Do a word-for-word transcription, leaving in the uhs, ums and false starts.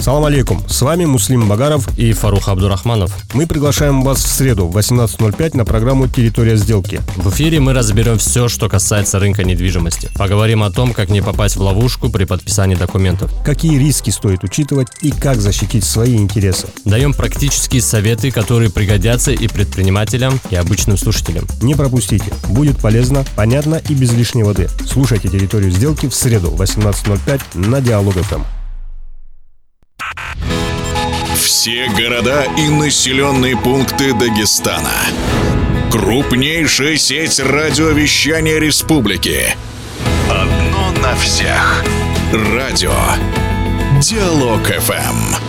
Салам алейкум, с вами Муслим Багаров и Фарух Абдурахманов. Мы приглашаем вас в среду в восемнадцать ноль пять на программу «Территория сделки». В эфире мы разберем все, что касается рынка недвижимости. Поговорим о том, как не попасть в ловушку при подписании документов. Какие риски стоит учитывать и как защитить свои интересы. Даем практические советы, которые пригодятся и предпринимателям, и обычным слушателям. Не пропустите, будет полезно, понятно и без лишней воды. Слушайте «Территорию сделки» в среду в восемнадцать ноль пять на Диалог эф эм. Все города и населенные пункты Дагестана. Крупнейшая сеть радиовещания республики. Одно на всех. Радио Диалог эф эм.